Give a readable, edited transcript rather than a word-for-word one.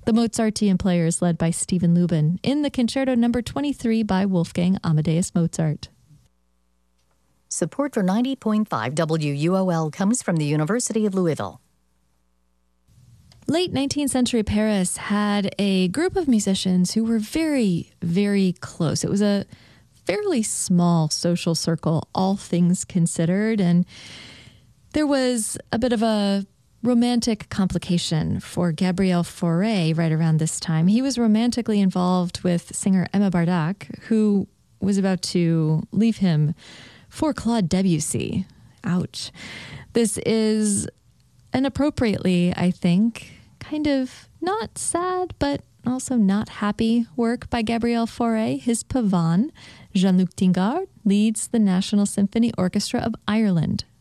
The Mozartean players led by Stephen Lubin in the Concerto No. 23 by Wolfgang Amadeus Mozart. Support for 90.5 WUOL comes from the University of Louisville. Late 19th century Paris had a group of musicians who were very, very close. It was a fairly small social circle, all things considered, and there was a bit of a romantic complication for Gabriel Fauré right around this time. He was romantically involved with singer Emma Bardac, who was about to leave him for Claude Debussy. Ouch. This is inappropriately, I think, kind of not sad, but also not happy work by Gabriel Fauré. His Pavane, Jean-Luc Tingard, leads the National Symphony Orchestra of Ireland